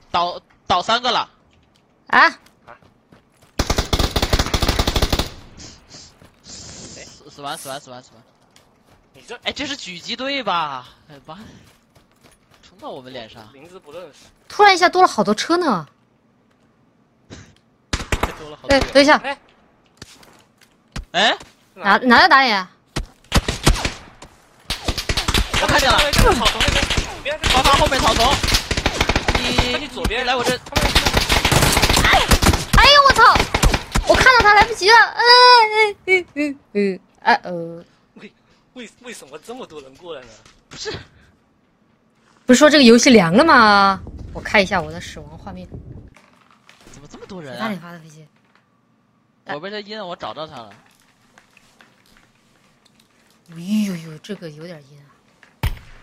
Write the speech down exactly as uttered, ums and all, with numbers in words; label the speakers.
Speaker 1: 倒倒三个了。
Speaker 2: 啊！
Speaker 1: 死死完死完死完死完！
Speaker 3: 你这
Speaker 1: 哎，这是狙击队吧？哎妈！冲到我们脸上！
Speaker 3: 名字不认识。
Speaker 2: 突然一下多了好多车呢。
Speaker 1: 多了好多
Speaker 2: 哎，
Speaker 1: 人。
Speaker 2: 等一下，
Speaker 3: 哎
Speaker 1: 哎，
Speaker 2: 哪哪在打野？
Speaker 1: 我看见了，
Speaker 3: 这个草丛那边，左边
Speaker 1: 花花后面草丛。你
Speaker 3: 你左边
Speaker 1: 来我这。
Speaker 2: 哎呦我操！我看到他来不及了。嗯嗯嗯嗯嗯。哎呃，
Speaker 3: 为为为什么这么多人过来呢？
Speaker 1: 不是，
Speaker 2: 不是说这个游戏凉了吗？我看一下我的死亡画面。
Speaker 1: 怎么这么多人
Speaker 2: 哪里
Speaker 1: 啊？
Speaker 2: 发的飞机？
Speaker 1: 我被他阴了，我找到他了。
Speaker 2: 哎呦呦，这个有点阴啊。